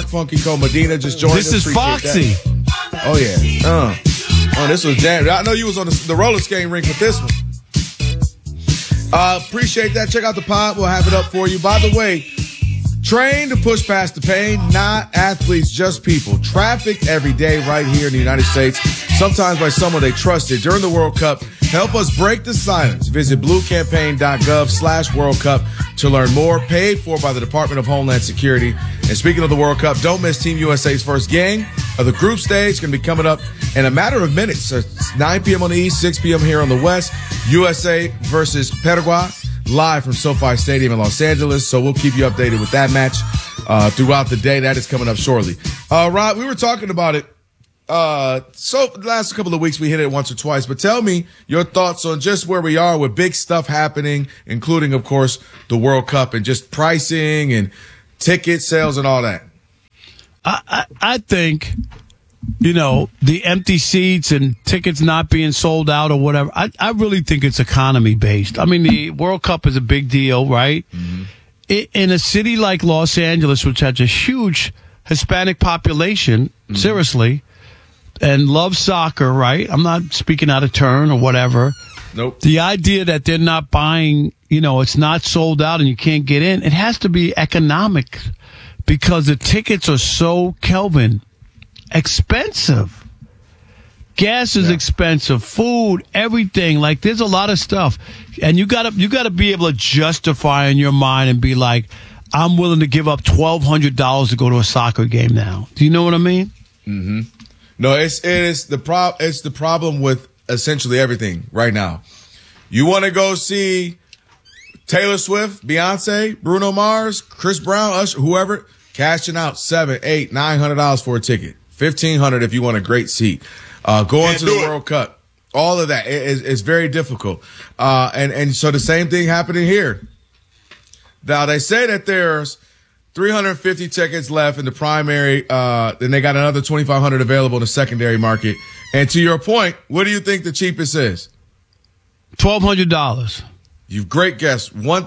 Funky Cole Medina just joined us. This is Foxy. That. Oh, yeah. This was jam. I know you was on the roller skating rink with this one. Appreciate that. Check out the pod. We'll have it up for you. By the way, train to push past the pain, not athletes, just people. Traffic every day right here in the United States, sometimes by someone they trusted. During the World Cup, help us break the silence. Visit bluecampaign.gov/World Cup to learn more. Paid for by the Department of Homeland Security. And speaking of the World Cup, don't miss Team USA's first game of the group stage. It's going to be coming up in a matter of minutes. So it's 9 p.m. on the East, 6 p.m. here on the West. USA versus Paraguay, live from SoFi Stadium in Los Angeles. So we'll keep you updated with that match throughout the day. That is coming up shortly. Rob, we were talking about it. So the last couple of weeks we hit it once or twice, but tell me your thoughts on just where we are with big stuff happening, including, of course, the World Cup and just pricing and ticket sales and all that. I think, the empty seats and tickets not being sold out or whatever, I really think it's economy based. I mean, the World Cup is a big deal, right? Mm-hmm. In a city like Los Angeles, which has a huge Hispanic population, mm-hmm. seriously, and love soccer, right? I'm not speaking out of turn or whatever. Nope. The idea that they're not buying, it's not sold out and you can't get in, it has to be economic because the tickets are so, Kelvin, expensive. Gas is expensive, food, everything. Like, there's a lot of stuff. And you gotta be able to justify in your mind and be like, I'm willing to give up $1,200 to go to a soccer game now. Do you know what I mean? Mm-hmm. No, it's the problem with essentially everything right now. You want to go see Taylor Swift, Beyonce, Bruno Mars, Chris Brown, Usher, whoever, cashing out $700, $800, $900 for a ticket. $1,500 if you want a great seat. Going to the World Cup. All of that is very difficult. And so the same thing happening here. Now they say that there's 350 tickets left in the primary. Then they got another 2,500 available in the secondary market. And to your point, what do you think the cheapest is? $1,200. You've great guess.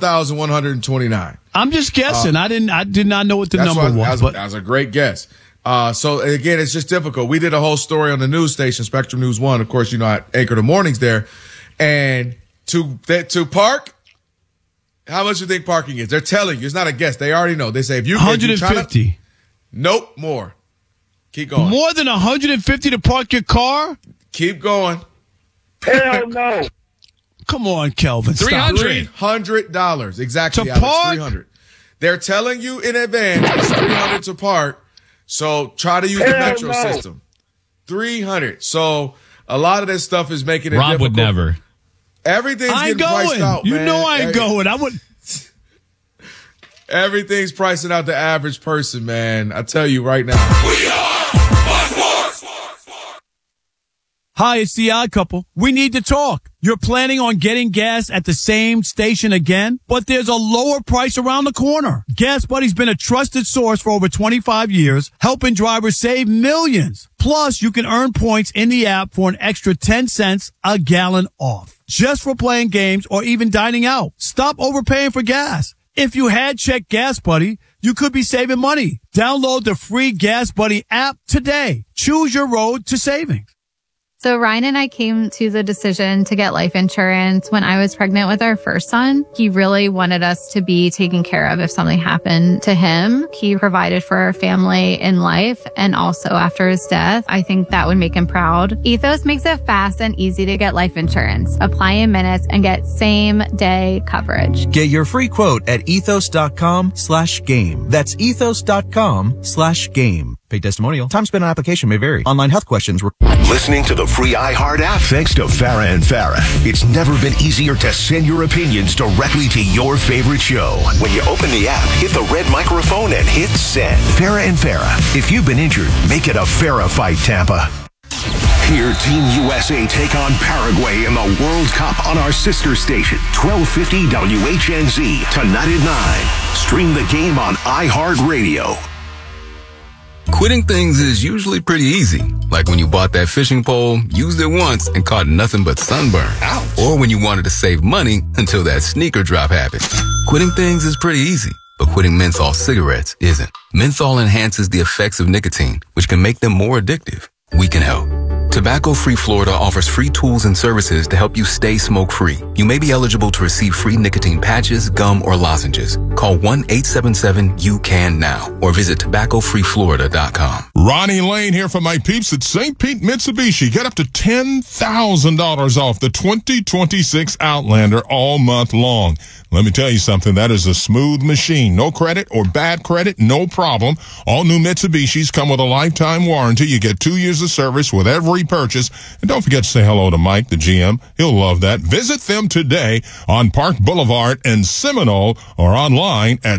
1,129. I'm just guessing. I did not know what the number was. That was a great guess. So again, it's just difficult. We did a whole story on the news station, Spectrum News 1. Of course, I anchor the mornings there. And to park, how much do you think parking is? They're telling you. It's not a guess. They already know. They say if you 150. Nope, more. Keep going. More than 150 to park your car? Keep going. Hell no. Come on, Kelvin. $300. Exactly. To park? $300. They're telling you in advance it's $300 to park. So try to use the Metro system. $300. So a lot of this stuff is making it Rob difficult. Would never. Everything's getting priced out, man. You know I ain't going. I would. Everything's pricing out the average person, man. I tell you right now. We are Sports. Hi, it's the Odd Couple. We need to talk. You're planning on getting gas at the same station again, but there's a lower price around the corner. Gas Buddy's been a trusted source for over 25 years, helping drivers save millions. Plus, you can earn points in the app for an extra 10 cents a gallon off, just for playing games or even dining out. Stop overpaying for gas. If you had checked Gas Buddy, you could be saving money. Download the free Gas Buddy app today. Choose your road to savings. So Ryan and I came to the decision to get life insurance when I was pregnant with our first son. He really wanted us to be taken care of if something happened to him. He provided for our family in life and also after his death. I think that would make him proud. Ethos makes it fast and easy to get life insurance. Apply in minutes and get same day coverage. Get your free quote at ethos.com/game. That's ethos.com/game. Paid testimonial. Time spent on application may vary. Online health questions were listening to the free iHeart app. Thanks to Farrah and Farrah. It's never been easier to send your opinions directly to your favorite show. When you open the app, hit the red microphone and hit send. Farrah and Farrah. If you've been injured, make it a Farrah fight, Tampa. Hear Team USA take on Paraguay in the World Cup on our sister station, 1250 WHNZ, tonight at 9. Stream the game on iHeartRadio. Quitting things is usually pretty easy. Like when you bought that fishing pole, used it once, and caught nothing but sunburn. Ouch. Or when you wanted to save money until that sneaker drop happened. Quitting things is pretty easy. but quitting menthol cigarettes isn't. Menthol enhances the effects of nicotine, which can make them more addictive. We can help. Tobacco-Free Florida offers free tools and services to help you stay smoke-free. You may be eligible to receive free nicotine patches, gum, or lozenges. Call 1-877-YOU-CAN-NOW or visit tobaccofreeflorida.com. Ronnie Lane here for my peeps at St. Pete Mitsubishi. Get up to $10,000 off the 2026 Outlander all month long. Let me tell you something, that is a smooth machine. No credit or bad credit, no problem. All new Mitsubishis come with a lifetime warranty. You get 2 years of service with every purchase. And don't forget to say hello to Mike, the GM. He'll love that. Visit them today on Park Boulevard in Seminole or online at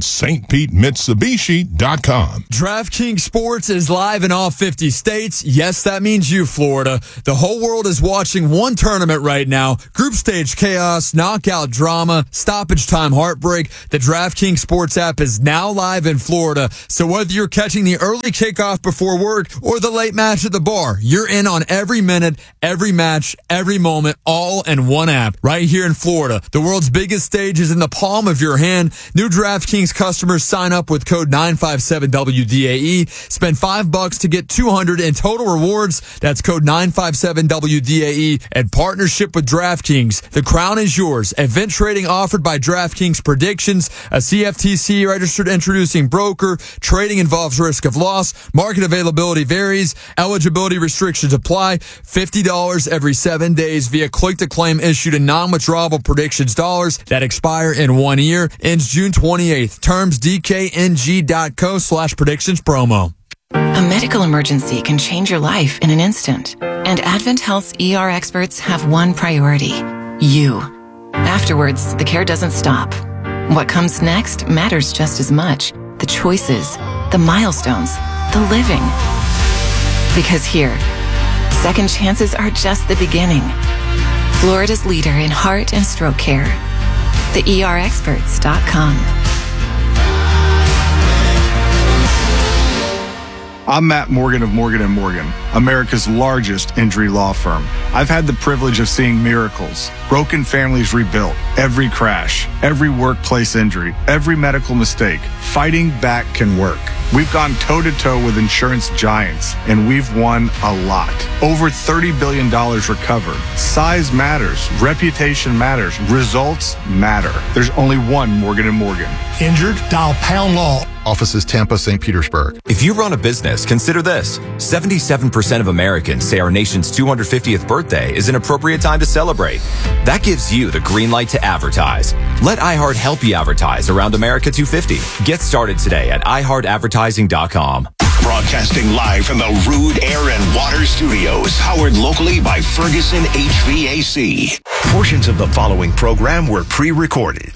stpetemitsubishi.com. DraftKings Sports is live in all 50 states. Yes, that means you, Florida. The whole world is watching one tournament right now. Group stage chaos, knockout drama, stoppage time heartbreak. The DraftKings Sports app is now live in Florida. So whether you're catching the early kickoff before work or the late match at the bar, you're in on every minute, every match, every moment, all in one app right here in Florida. The world's biggest stage is in the palm of your hand. New DraftKings customers sign up with code 957WDAE. Spend $5 to get $200 in total rewards. That's code 957WDAE. And partnership with DraftKings. The crown is yours. Event trading offered by DraftKings Predictions, a CFTC registered introducing broker. Trading involves risk of loss. Market availability varies. Eligibility restrictions apply. $50 every 7 days via click-to-claim issued in non-withdrawable predictions dollars that expire in 1 year. Ends June 28th. Terms dkng.co/predictions promo. A medical emergency can change your life in an instant. And Advent Health's ER experts have one priority: you. Afterwards, the care doesn't stop. What comes next matters just as much. The choices, the milestones, the living. Because here, second chances are just the beginning. Florida's leader in heart and stroke care. TheERexperts.com. I'm Matt Morgan of Morgan & Morgan, America's largest injury law firm. I've had the privilege of seeing miracles, broken families rebuilt, every crash, every workplace injury, every medical mistake. Fighting back can work. We've gone toe-to-toe with insurance giants, and we've won a lot. Over $30 billion recovered. Size matters. Reputation matters. Results matter. There's only one Morgan & Morgan. Injured? Dial Pound Law. Offices Tampa, St. Petersburg. If you run a business, consider this. 77% of Americans say our nation's 250th birthday is an appropriate time to celebrate. That gives you the green light to advertise. Let iHeart help you advertise around America 250. Get started today at iHeartAdvertising.com. Broadcasting live from the Rude Air and Water Studios, powered locally by Ferguson HVAC. Portions of the following program were pre-recorded.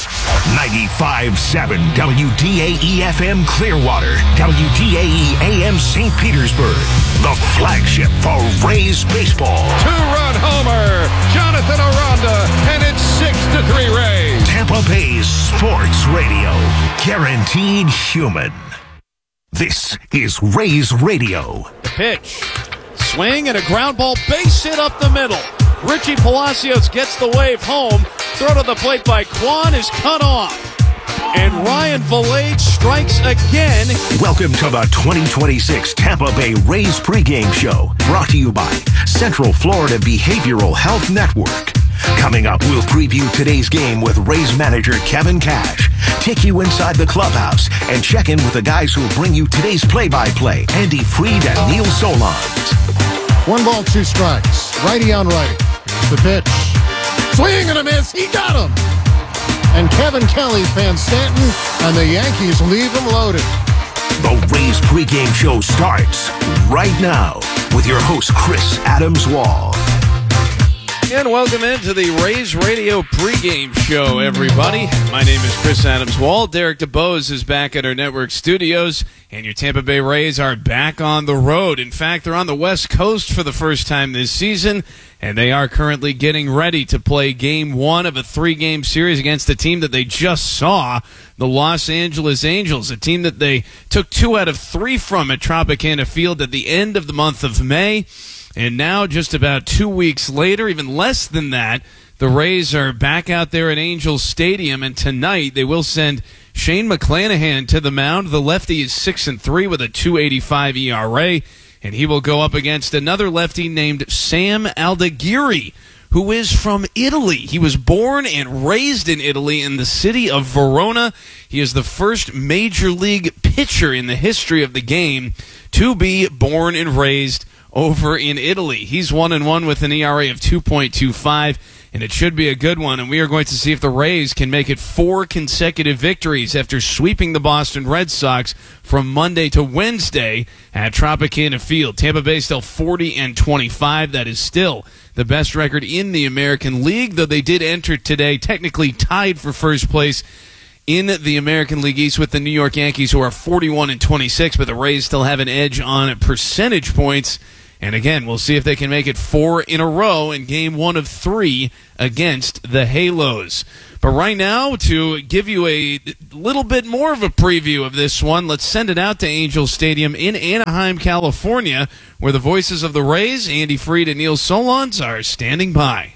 95.7 WDAE-FM Clearwater, WDAE AM St. Petersburg, the flagship for Rays baseball. Two-run homer, Jonathan Aranda, and it's 6-3 Rays. Tampa Bay's sports radio, guaranteed human. This is Rays Radio. The pitch. Swing and a ground ball, base hit up the middle. Richie Palacios gets the wave home. Throw to the plate by Kwan is cut off. And Ryan Valade strikes again. Welcome to the 2026 Tampa Bay Rays pregame show. Brought to you by Central Florida Behavioral Health Network. Coming up, we'll preview today's game with Rays manager Kevin Cash, take you inside the clubhouse, and check in with the guys who'll bring you today's play-by-play, Andy Freed and Neil Solondz. 1 ball, 2 strikes. Righty on righty. Here's the pitch. Swing and a miss. He got him. And Kevin Kelly fans Stanton, and the Yankees leave him loaded. The Rays pregame show starts right now with your host, Chris Adams-Wall. And welcome into the Rays Radio pregame show, everybody. My name is Chris Adams-Wall. Derek DeBose is back at our network studios, and your Tampa Bay Rays are back on the road. In fact, they're on the West Coast for the first time this season, and they are currently getting ready to play Game 1 of a 3-game series against a team that they just saw, the Los Angeles Angels, a team that they took 2 out of 3 from at Tropicana Field at the end of the month of May. And now, just about 2 weeks later, even less than that, the Rays are back out there at Angels Stadium, and tonight they will send Shane McClanahan to the mound. The lefty is 6-3 with a 2.85 ERA, and he will go up against another lefty named Sam Aldegheri, who is from Italy. He was born and raised in Italy in the city of Verona. He is the first major league pitcher in the history of the game to be born and raised over in Italy. He's 1-1 with an ERA of 2.25, and it should be a good one. And we are going to see if the Rays can make it 4 consecutive victories after sweeping the Boston Red Sox from Monday to Wednesday at Tropicana Field. Tampa Bay still 40-25. That is still the best record in the American League, though they did enter today technically tied for first place in the American League East with the New York Yankees, who are 41-26, but the Rays still have an edge on percentage points. And again, we'll see if they can make it 4 in a row in game 1 of 3 against the Halos. But right now, to give you a little bit more of a preview of this one, let's send it out to Angel Stadium in Anaheim, California, where the voices of the Rays, Andy Freed and Neil Solondz, are standing by.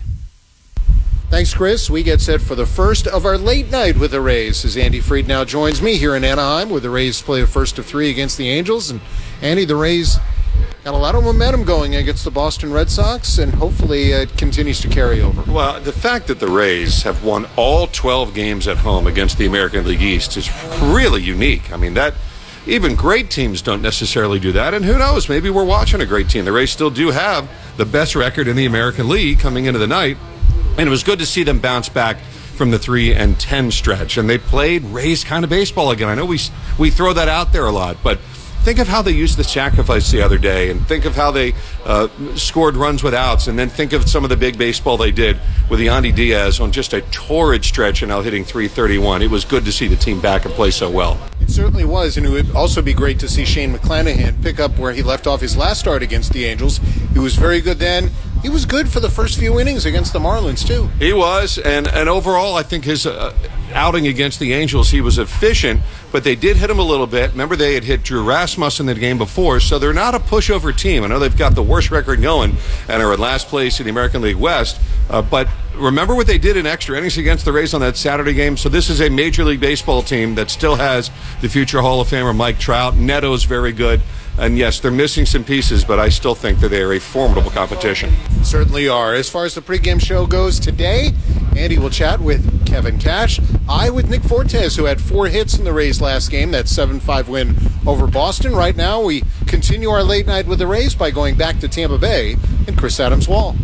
Thanks, Chris. We get set for the first of our late night with the Rays as Andy Freed now joins me here in Anaheim, where the Rays play the first of 3 against the Angels. And Andy, the Rays got a lot of momentum going against the Boston Red Sox, and hopefully it continues to carry over. Well, the fact that the Rays have won all 12 games at home against the American League East is really unique. I mean, that even great teams don't necessarily do that, and who knows, maybe we're watching a great team. The Rays still do have the best record in the American League coming into the night, and it was good to see them bounce back from the 3-10 stretch, and they played Rays kind of baseball again. I know we throw that out there a lot, but think of how they used the sacrifice the other day, and think of how they scored runs with outs, and then think of some of the big baseball they did with Yandy Diaz on just a torrid stretch and now hitting .331. It was good to see the team back and play so well. It certainly was, and it would also be great to see Shane McClanahan pick up where he left off his last start against the Angels. He was very good then. He was good for the first few innings against the Marlins, too. He was, and overall, I think his outing against the Angels, he was efficient, but they did hit him a little bit. Remember, they had hit Drew Rasmussen in the game before, so they're not a pushover team. I know they've got the worst record going and are in last place in the American League West, but remember what they did in extra innings against the Rays on that Saturday game? So this is a Major League Baseball team that still has the future Hall of Famer Mike Trout. Neto's very good. And yes, they're missing some pieces, but I still think that they are a formidable competition. Certainly are. As far as the pregame show goes today, Andy will chat with Kevin Cash. I with Nick Fortes, who had 4 hits in the Rays last game, that 7-5 win over Boston. Right now, we continue our late night with the Rays by going back to Tampa Bay and Chris Adams-Wall.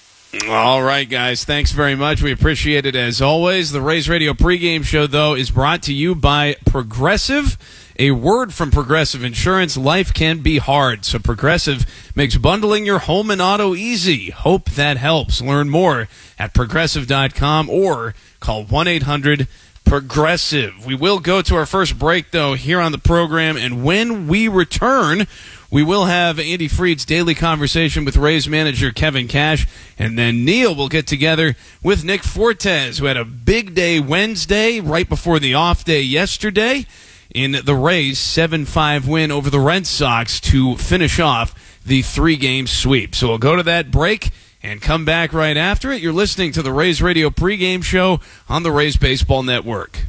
All right, guys. Thanks very much. We appreciate it as always. The Rays Radio pregame show, though, is brought to you by Progressive. A word from Progressive Insurance: life can be hard, so Progressive makes bundling your home and auto easy. Hope that helps. Learn more at Progressive.com or call 1-800-PROGRESSIVE. We will go to our first break, though, here on the program, and when we return, we will have Andy Freed's daily conversation with Rays manager Kevin Cash, and then Neil will get together with Nick Fortes, who had a big day Wednesday right before the off day yesterday in the Rays' 7-5 win over the Red Sox to finish off the 3-game sweep. So we'll go to that break and come back right after it. You're listening to the Rays Radio pregame show on the Rays Baseball Network.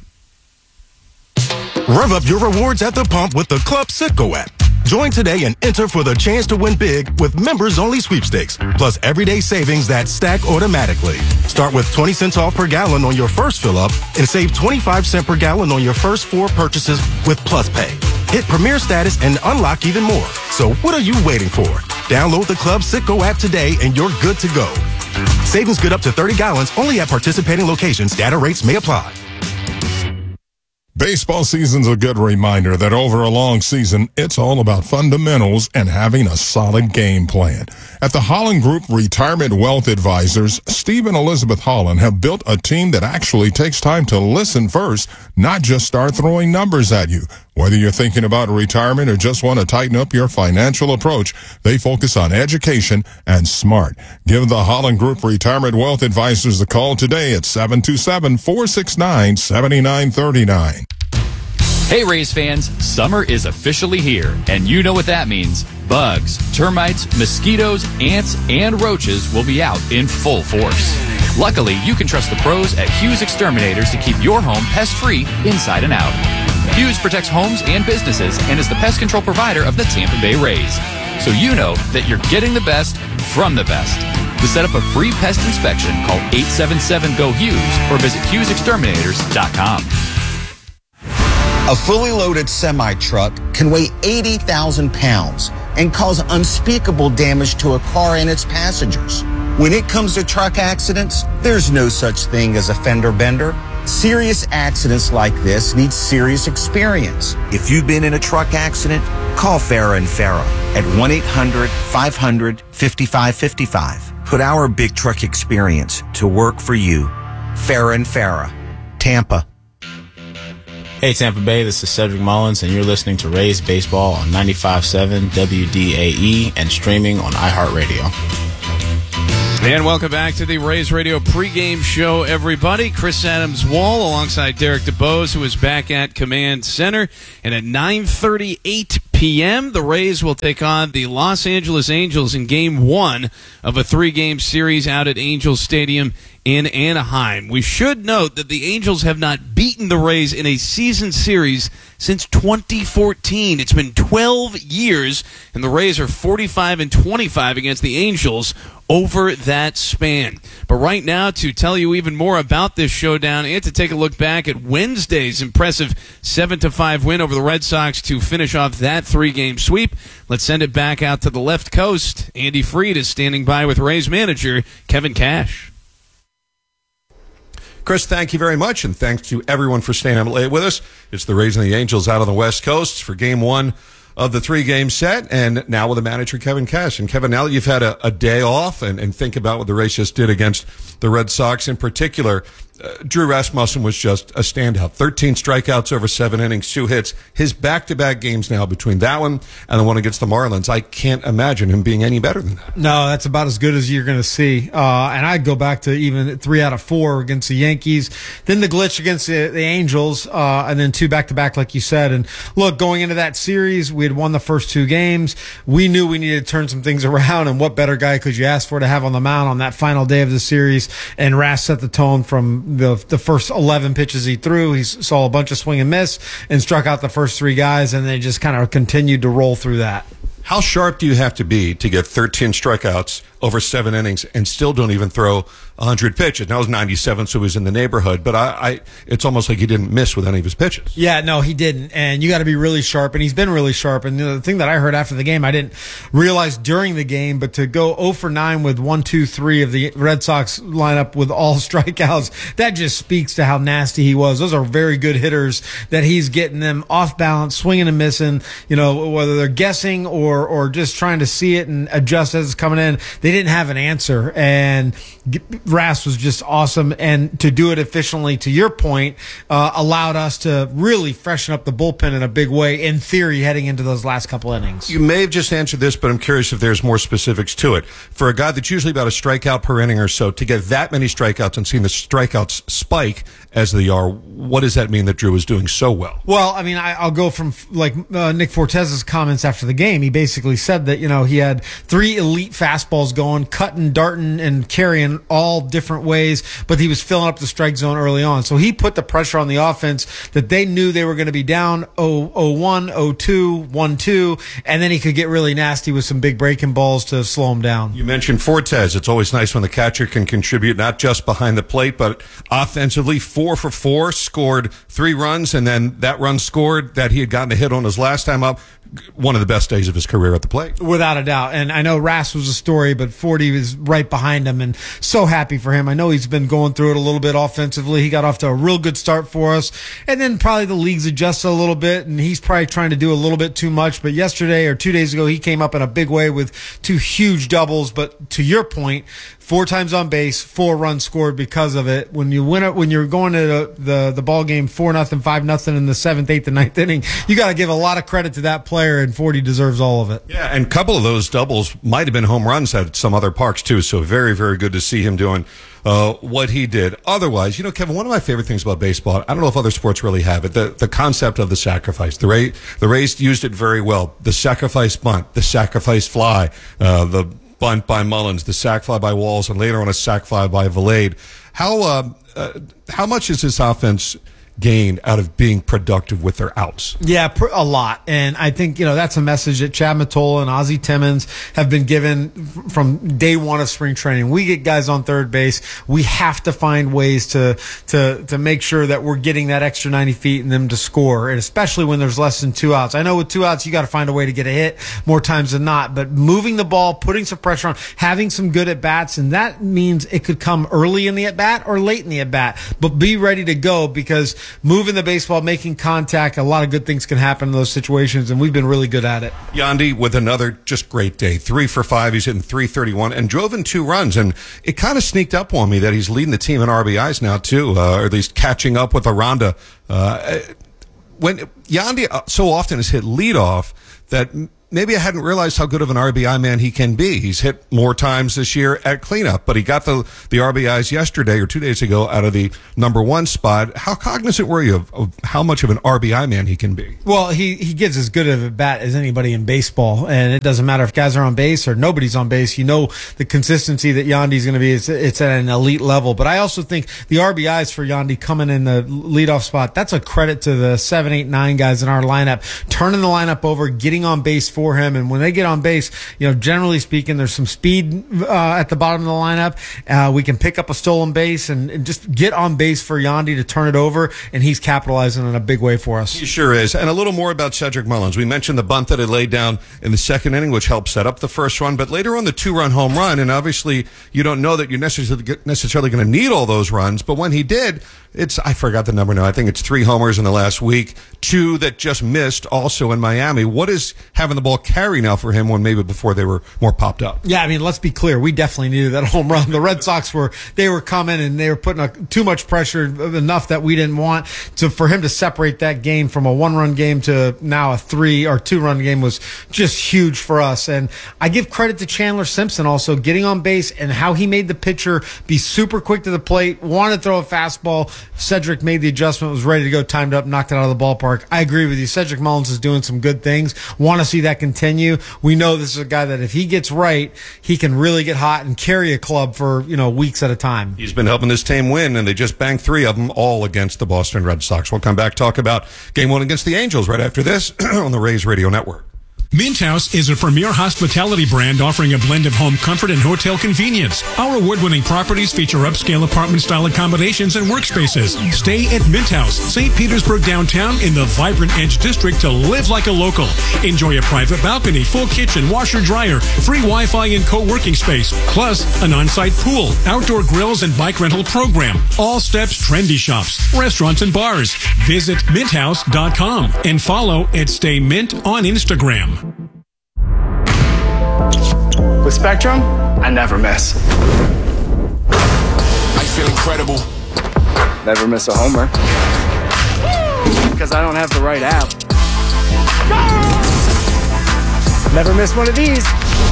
Rev up your rewards at the pump with the Club Citgo app. Join today and enter for the chance to win big with members-only sweepstakes, plus everyday savings that stack automatically. Start with 20 cents off per gallon on your first fill-up and save 25 cents per gallon on your first 4 purchases with Plus Pay. Hit Premier status and unlock even more. So what are you waiting for? Download the Club Citgo app today and you're good to go. Savings good up to 30 gallons only at participating locations. Data rates may apply. Baseball season's a good reminder that over a long season, it's all about fundamentals and having a solid game plan. At the Holland Group Retirement Wealth Advisors, Steve and Elizabeth Holland have built a team that actually takes time to listen first, not just start throwing numbers at you. Whether you're thinking about retirement or just want to tighten up your financial approach, they focus on education and smart. Give the Holland Group Retirement Wealth Advisors a call today at 727-469-7939. Hey Rays fans, summer is officially here, and you know what that means. Bugs, termites, mosquitoes, ants, and roaches will be out in full force. Luckily, you can trust the pros at Hughes Exterminators to keep your home pest-free inside and out. Hughes protects homes and businesses and is the pest control provider of the Tampa Bay Rays. So you know that you're getting the best from the best. To set up a free pest inspection, call 877-GO-HUGHES or visit HughesExterminators.com. A fully loaded semi-truck can weigh 80,000 pounds and cause unspeakable damage to a car and its passengers. When it comes to truck accidents, there's no such thing as a fender bender. Serious accidents like this need serious experience. If you've been in a truck accident, call Farah and Farah at 1-800-500-5555. Put our big truck experience to work for you. Farah and Farah, Tampa. Hey Tampa Bay, this is Cedric Mullins, and you're listening to Rays Baseball on 95.7 WDAE and streaming on iHeartRadio. And welcome back to the Rays Radio pregame show, everybody. Chris Adams-Wall alongside Derek DeBose, who is back at Command Center. And at 9:38 p.m., the Rays will take on the Los Angeles Angels in Game 1 of a 3-game series out at Angels Stadium in Anaheim. We should note that the Angels have not beaten the Rays in a season series since 2014. It's been 12 years, and the Rays are 45-25 against the Angels over that span. But right now, to tell you even more about this showdown and to take a look back at Wednesday's impressive 7-5 win over the Red Sox to finish off that 3-game sweep, let's send it back out to the left coast. Andy Freed is standing by with Rays manager Kevin Cash. Chris, thank you very much, and thanks to everyone for staying up late with us. It's the Rays and the Angels out on the West Coast for Game 1 of the 3-game set, and now with the manager, Kevin Cash. And Kevin, now that you've had a day off and think about what the Rays just did against the Red Sox in particular, Drew Rasmussen was just a standout. 13 strikeouts over 7 innings, 2 hits. His back-to-back games now between that one and the one against the Marlins, I can't imagine him being any better than that. No, that's about as good as you're going to see. And I'd go back to even 3 out of 4 against the Yankees, then the glitch against the Angels, and then 2 back-to-back, like you said. And look, going into that series, we had won the first 2 games. We knew we needed to turn some things around, and what better guy could you ask for to have on the mound on that final day of the series? And Ras set the tone from the first 11 pitches he threw. He saw a bunch of swing and miss and struck out the first 3 guys, and they just kind of continued to roll through that. How sharp do you have to be to get 13 strikeouts over 7 innings and still don't even throw 100 pitches? Now it was 97, so he was in the neighborhood, but it's almost like he didn't miss with any of his pitches. Yeah, no, he didn't, and you got to be really sharp, and he's been really sharp. And the thing that I heard after the game, I didn't realize during the game, but to go 0 for 9 with 1, 2, 3 of the Red Sox lineup with all strikeouts, that just speaks to how nasty he was. Those are very good hitters that he's getting them off balance, swinging and missing, whether they're guessing or just trying to see it and adjust as it's coming in. They didn't have an answer, and Ras was just awesome, and to do it efficiently, to your point, allowed us to really freshen up the bullpen in a big way, in theory, heading into those last couple innings. You may have just answered this, but I'm curious if there's more specifics to it. For a guy that's usually about a strikeout per inning or so, to get that many strikeouts and seeing the strikeouts spike as they are, what does that mean that Drew is doing so well? Well, I mean, I'll go from Nick Fortez's comments after the game. He basically said that, he had 3 elite fastballs going, cutting, darting, and carrying all different ways, but he was filling up the strike zone early on. So he put the pressure on the offense that they knew they were going to be down 0-1, 0-2, 1-2, and then he could get really nasty with some big breaking balls to slow him down. You mentioned Fortes. It's always nice when the catcher can contribute, not just behind the plate, but offensively. 4 for 4, scored 3 runs, and then that run scored that he had gotten a hit on his last time up. One of the best days of his career at the plate. Without a doubt. And I know Ras was a story, but 40 was right behind him, and so happy for him. I know he's been going through it a little bit offensively. He got off to a real good start for us, and then probably the league's adjusted a little bit, and he's probably trying to do a little bit too much. But yesterday or 2 days ago, he came up in a big way with 2 huge doubles. But to your point, 4 times on base, 4 runs scored because of it. When you win it, when you're going to the ball game 4-0, 5-0 in the 7th, 8th, and 9th inning, you got to give a lot of credit to that player, and 40 deserves all of it. Yeah, and a couple of those doubles might have been home runs at some other parks too. So very, very good to see him doing what he did. Otherwise, Kevin, one of my favorite things about baseball, I don't know if other sports really have it, the concept of the sacrifice. The Rays used it very well. The sacrifice bunt, the sacrifice fly, the bunt by Mullins, the sac fly by Walls, and later on a sac fly by Valade. How much is this offense gained out of being productive with their outs? Yeah, a lot. And I think, that's a message that Chad Mottola and Ozzie Timmons have been given from day one of spring training. We get guys on third base. We have to find ways to make sure that we're getting that extra 90 feet and them to score, and especially when there's less than 2 outs. I know with 2 outs, you got to find a way to get a hit more times than not, but moving the ball, putting some pressure on, having some good at-bats, and that means it could come early in the at-bat or late in the at-bat, but be ready to go, because moving the baseball, making contact, a lot of good things can happen in those situations, and we've been really good at it. Yandy with another just great day. 3 for 5. He's hitting .331 and drove in 2 runs. And it kind of sneaked up on me that he's leading the team in RBIs now, too, or at least catching up with Aranda. When Yandy so often has hit leadoff that maybe I hadn't realized how good of an RBI man he can be. He's hit more times this year at cleanup, but he got the RBIs yesterday or 2 days ago out of the number 1 spot. How cognizant were you of how much of an RBI man he can be? Well, he gives as good of a bat as anybody in baseball, and it doesn't matter if guys are on base or nobody's on base. The consistency that Yandy's going to be, it's at an elite level. But I also think the RBIs for Yandy coming in the leadoff spot, that's a credit to the 7, 8, 9 guys in our lineup, turning the lineup over, getting on base for him. And when they get on base, generally speaking, there's some speed at the bottom of the lineup. We can pick up a stolen base and just get on base for Yandy to turn it over, and he's capitalizing in a big way for us. He sure is. And a little more about Cedric Mullins. We mentioned the bunt that he laid down in the second inning, which helped set up the first run, but later on the 2-run home run, and obviously you don't know that you're necessarily going to need all those runs, but when he did, I forgot the number now. I think it's 3 homers in the last week, 2 that just missed also in Miami. What is having the ball carry now for him when maybe before they were more popped up? Yeah, let's be clear. We definitely needed that home run. The Red Sox were coming and they were putting too much pressure, enough that we didn't want. So for him to separate that game from a 1-run game to now a 3 or 2-run game was just huge for us. And I give credit to Chandler Simpson also getting on base and how he made the pitcher be super quick to the plate, wanted to throw a fastball. Cedric made the adjustment, was ready to go, timed up, knocked it out of the ballpark. I agree with you. Cedric Mullins is doing some good things. Want to see that continue. We know this is a guy that if he gets right, he can really get hot and carry a club for, weeks at a time. He's been helping this team win, and they just banged 3 of them all against the Boston Red Sox. We'll come back, talk about Game 1 against the Angels right after this on the Rays Radio Network. Mint House is a premier hospitality brand offering a blend of home comfort and hotel convenience. Our award-winning properties feature upscale apartment-style accommodations and workspaces. Stay at Mint House, St. Petersburg downtown in the vibrant Edge District to live like a local. Enjoy a private balcony, full kitchen, washer-dryer, free Wi-Fi and co-working space, plus an on-site pool, outdoor grills and bike rental program. All steps trendy shops, restaurants and bars. Visit minthouse.com and follow at Stay Mint on Instagram. With Spectrum, I never miss. I feel incredible. Never miss a homer. Because I don't have the right app. Never miss one of these.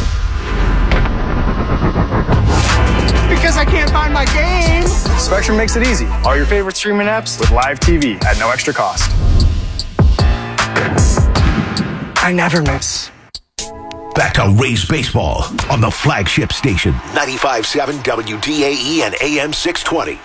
Because I can't find my game. Spectrum makes it easy. All your favorite streaming apps with live TV at no extra cost. I never miss. Back to Rays baseball on the flagship station, 95.7 WDAE and AM 620.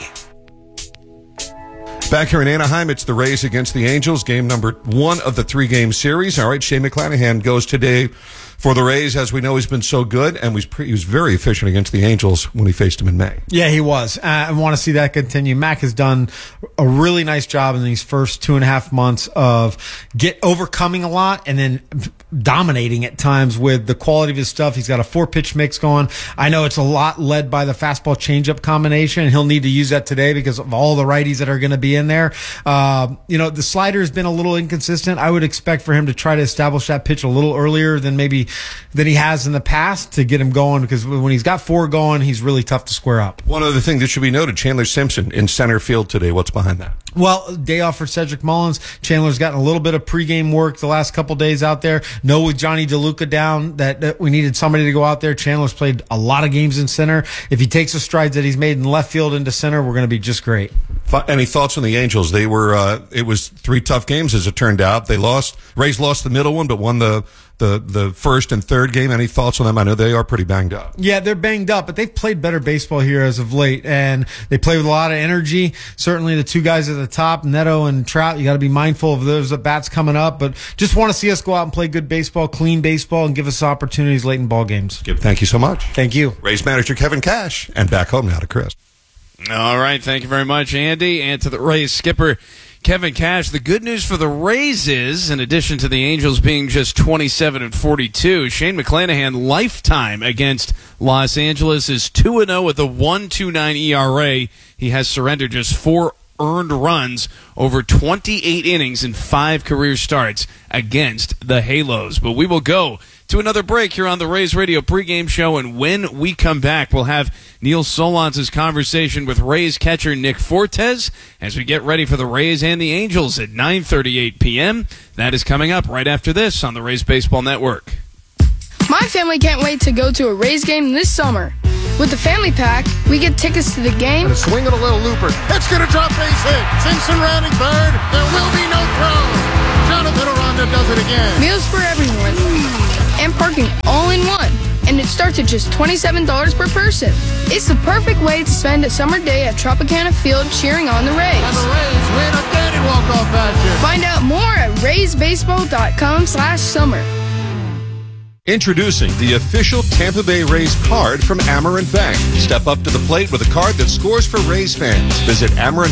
Back here in Anaheim, it's the Rays against the Angels, game number 1 of the 3-game series. All right, Shane McClanahan goes today for the Rays. As we know, he's been so good, and he was very efficient against the Angels when he faced them in May. Yeah, he was. I want to see that continue. Mac has done a really nice job in these first 2.5 months of overcoming a lot and then dominating at times with the quality of his stuff. He's got a 4-pitch mix going. I know it's a lot led by the fastball changeup combination, and he'll need to use that today because of all the righties that are going to be in there. The slider has been a little inconsistent. I would expect for him to try to establish that pitch a little earlier than he has in the past to get him going, because when he's got 4 going, he's really tough to square up. One other thing that should be noted, Chandler Simpson in center field today. What's behind that? Well, day off for Cedric Mullins. Chandler's gotten a little bit of pregame work the last couple days out there. Know with Johnny DeLuca down that we needed somebody to go out there. Chandler's played a lot of games in center. If he takes the strides that he's made in left field into center, we're going to be just great. Any thoughts on the Angels? They were. It was 3 tough games as it turned out. They lost. Rays lost the middle one, but won the first and third game. Any thoughts on them? I know they are pretty banged up. Yeah, they're banged up, but they've played better baseball here as of late, and they play with a lot of energy. Certainly the 2 guys at the top, Neto and Trout, you got to be mindful of those at bats coming up, but just want to see us go out and play good baseball, clean baseball, and give us opportunities late in ball games. Thank you so much. Thank you. Rays manager Kevin Cash, and back home now to Chris. All right, thank you very much, Andy, and to the Rays skipper, Kevin Cash. The good news for the Rays is, in addition to the Angels being just 27-42, Shane McClanahan lifetime against Los Angeles is 2-0 with a 1.29 ERA. He has surrendered just 4 earned runs over 28 innings in 5 career starts against the Halos. But we will go to another break here on the Rays Radio pregame show, and when we come back, we'll have Neil Solondz' conversation with Rays catcher Nick Fortes as we get ready for the Rays and the Angels at 9:38 p.m. That is coming up right after this on the Rays Baseball Network. My family can't wait to go to a Rays game this summer. With the family pack, we get tickets to the game. And a swing and a little looper. It's going to drop base hit. Simpson rounding third. There will be no throw. Jonathan Aranda does it again. Meals for everyone. And parking all in one. And it starts at just $27 per person. It's the perfect way to spend a summer day at Tropicana Field cheering on the Rays. And the Rays win again in walk-off fashion. Find out more at raysbaseball.com/summer. Introducing the official Tampa Bay Rays card from Amerant Bank. Step up to the plate with a card that scores for Rays fans. Visit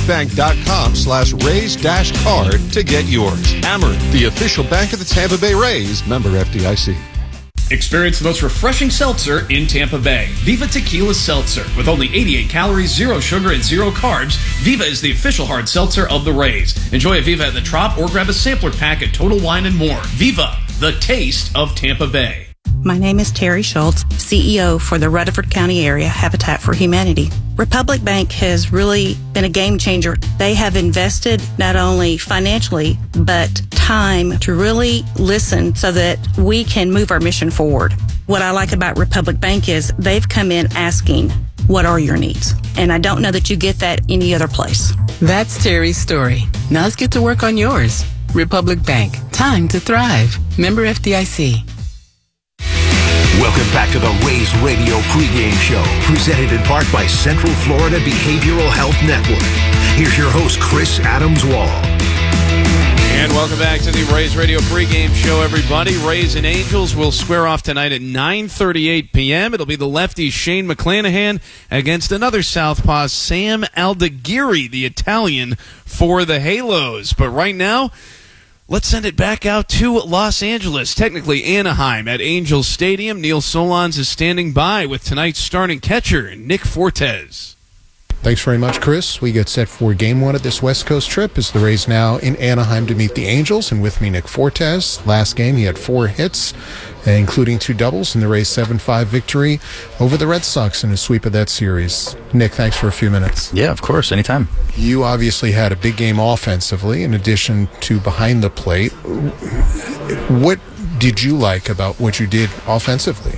amerantbank.com/Rays-card to get yours. Amerant, the official bank of the Tampa Bay Rays. Member FDIC. Experience the most refreshing seltzer in Tampa Bay. Viva Tequila Seltzer. With only 88 calories, 0 sugar, and 0 carbs, Viva is the official hard seltzer of the Rays. Enjoy a Viva at the Trop or grab a sampler pack at Total Wine & More. Viva, the taste of Tampa Bay. My name is Terry Schultz, CEO for the Rutherford County Area Habitat for Humanity. Republic Bank has really been a game changer. They have invested not only financially, but time to really listen so that we can move our mission forward. What I like about Republic Bank is they've come in asking, what are your needs? And I don't know that you get that any other place. That's Terry's story. Now let's get to work on yours. Republic Bank. Time to thrive. Member FDIC. Welcome back to the Rays Radio pregame show, presented in part by Central Florida Behavioral Health Network. Here's your host, Chris Adams Wall. And welcome back to the Rays Radio pregame show, everybody. Rays and Angels will square off tonight at 9:38 p.m. It'll be the lefty Shane McClanahan against another southpaw, Sam Aldegheri, the Italian, for the Halos. But right now, let's send it back out to Los Angeles, technically Anaheim, at Angels Stadium. Neil Solondz is standing by with tonight's starting catcher, Nick Fortes. Thanks very much, Chris. We get set for Game 1 of this West Coast trip as the Rays now in Anaheim to meet the Angels. And with me, Nick Fortes. Last game, he had 4 hits, including 2 doubles in the Rays' 7-5 victory over the Red Sox in a sweep of that series. Nick, thanks for a few minutes. Yeah, of course, anytime. You obviously had a big game offensively in addition to behind the plate. What did you like about what you did offensively?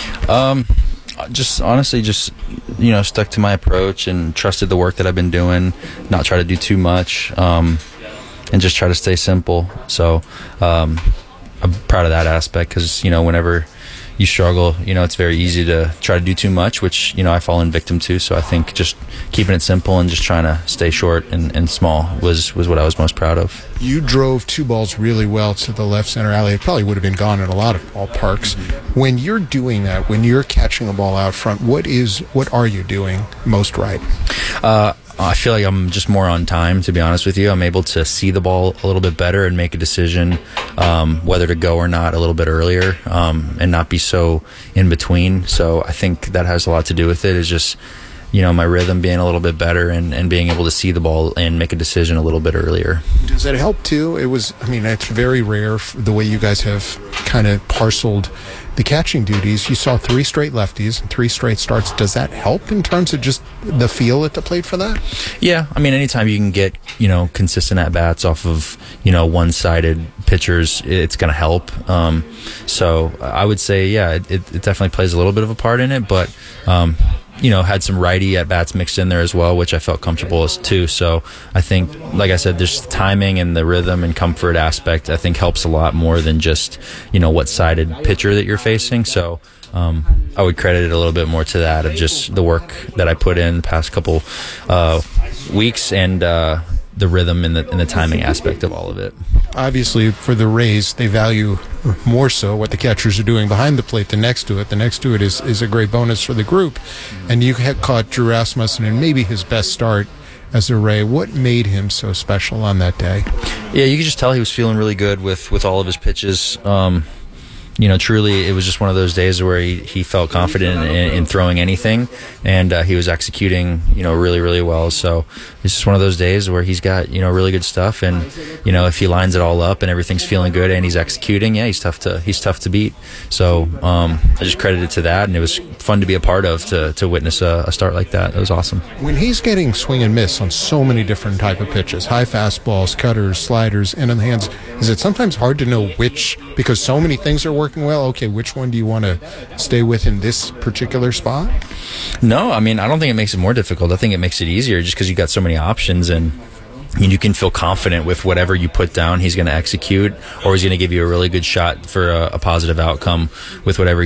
Just honestly, stuck to my approach and trusted the work that I've been doing, not try to do too much, and just try to stay simple. So I'm proud of that aspect because, whenever you struggle, it's very easy to try to do too much, which, I fall in victim to. So I think just keeping it simple and just trying to stay short and small was what I was most proud of. You drove 2 balls really well to the left center alley. It probably would have been gone in a lot of ballparks. When you're doing that, when you're catching a ball out front, what are you doing most right? I feel like I'm just more on time, to be honest with you. I'm able to see the ball a little bit better and make a decision whether to go or not a little bit earlier, and not be so in between. So I think that has a lot to do with it, is just, my rhythm being a little bit better and being able to see the ball and make a decision a little bit earlier. Does that help too? It's very rare the way you guys have kind of parceled the catching duties. You saw 3 straight lefties and 3 straight starts. Does that help in terms of just the feel at the plate for that? Yeah, anytime you can get, consistent at-bats off of, one-sided pitchers, it's going to help. So I would say, yeah, it definitely plays a little bit of a part in it, but had some righty at bats mixed in there as well, which I felt comfortable as too. So I think, like I said, there's timing and the rhythm and comfort aspect, I think, helps a lot more than just, what sided pitcher that you're facing. So I would credit it a little bit more to that, of just the work that I put in the past couple weeks and the rhythm and the timing aspect of all of it. Obviously, for the Rays, they value more so what the catchers are doing behind the plate than next to it. The next to it is a great bonus for the group. And you had caught Drew Rasmussen in maybe his best start as a Ray. What made him so special on that day? Yeah, you could just tell he was feeling really good with all of his pitches. Truly, it was just one of those days where he felt confident in throwing anything, and he was executing, really, really well. So it's just one of those days where he's got, really good stuff, and if he lines it all up and everything's feeling good and he's executing, yeah, he's tough to beat. So I just credit it to that, and it was fun to be a part of to witness a start like that. It was awesome. When he's getting swing and miss on so many different type of pitches, high fastballs, cutters, sliders, in the hands, is it sometimes hard to know which, because so many things are working well? Okay, which one do you want to stay with in this particular spot? No, I don't think it makes it more difficult. I think it makes it easier just because you got so many options, and you can feel confident with whatever you put down he's going to execute, or he's going to give you a really good shot for a positive outcome with whatever